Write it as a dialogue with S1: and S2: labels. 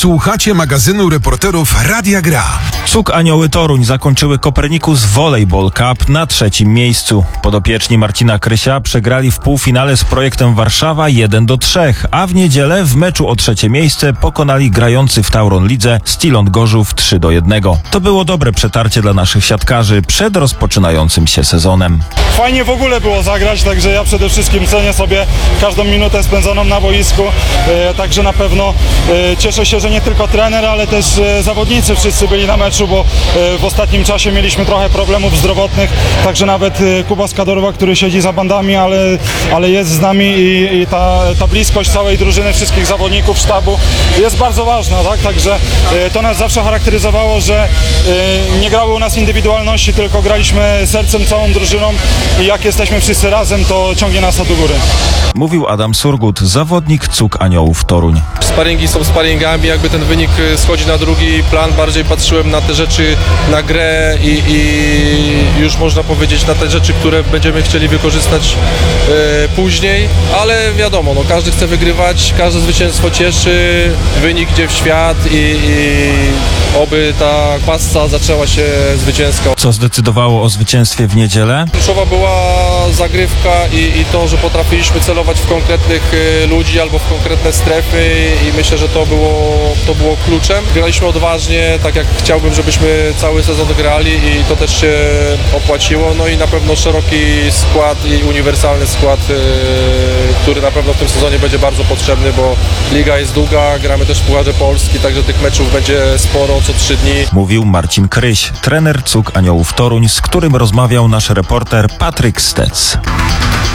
S1: Słuchacie magazynu reporterów Radia Gra.
S2: CUK Anioły Toruń zakończyły Copernicus Volleyball Cup na 3. miejscu. Podopieczni Marcina Krysia przegrali w półfinale z Projektem Warszawa 1-3, a w niedzielę w meczu o 3. miejsce pokonali grający w Tauron Lidze Stilon Gorzów 3-1. To było dobre przetarcie dla naszych siatkarzy przed rozpoczynającym się sezonem.
S3: Fajnie w ogóle było zagrać, także ja przede wszystkim cenię sobie każdą minutę spędzoną na boisku, także na pewno cieszę się, że nie tylko trener, ale też zawodnicy wszyscy byli na meczu, bo w ostatnim czasie mieliśmy trochę problemów zdrowotnych, także nawet Kuba Skadorowa, który siedzi za bandami, ale jest z nami i ta bliskość całej drużyny, wszystkich zawodników, sztabu jest bardzo ważna, tak? Także to nas zawsze charakteryzowało, że nie grały u nas indywidualności, tylko graliśmy sercem, całą drużyną i jak jesteśmy wszyscy razem, to ciągnie nas to do góry.
S2: Mówił Adam Surgut, zawodnik CUK Aniołów Toruń.
S4: Sparingi są sparingami, jakby ten wynik schodzi na drugi plan, bardziej patrzyłem na te rzeczy, na grę i już można powiedzieć na te rzeczy, które będziemy chcieli wykorzystać później, ale wiadomo, no, każdy chce wygrywać, każde zwycięstwo cieszy, wynik idzie w świat i oby ta pasta zaczęła się zwycięsko.
S2: Co zdecydowało o zwycięstwie w niedzielę?
S4: Kluczowa była zagrywka i to, że potrafiliśmy celować w konkretnych ludzi albo w konkretne strefy i myślę, że to było kluczem. Graliśmy odważnie, tak jak chciałbym, żebyśmy cały sezon grali i to też się opłaciło. No i na pewno szeroki skład i uniwersalny skład, który na pewno w tym sezonie będzie bardzo potrzebny, bo liga jest długa, gramy też w Pucharze Polski, także tych meczów będzie sporo co 3 dni.
S2: Mówił Marcin Kryś, trener CUK Aniołów Toruń, z którym rozmawiał nasz reporter Patryk Stec.